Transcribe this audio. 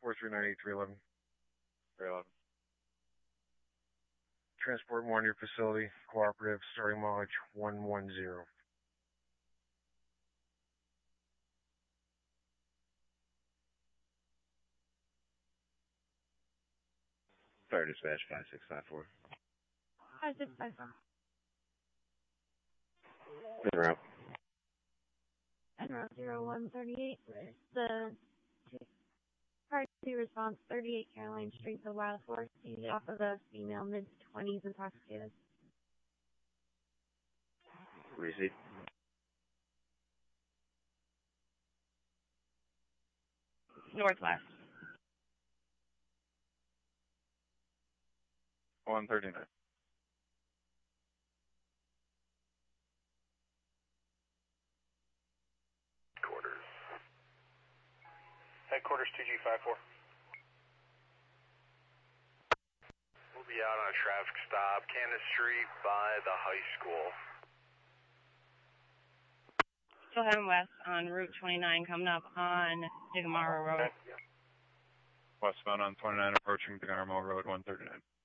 4398 311. Transport 1 to your facility, cooperative, starting mileage 110. Fire dispatch 5654. 5654. En route. En route 0138. The Part 2 response 38 Caroline Street, the Wild Horse, seized off of a female mid-20s intoxicated. Receipt. Northwest. 139. Quarters. Headquarters 2G54. We'll be out on a traffic stop, Candace Street by the high school. Still heading west on Route 29, coming up on Digamaro Road. Westbound on 29, approaching Digamaro Road 139.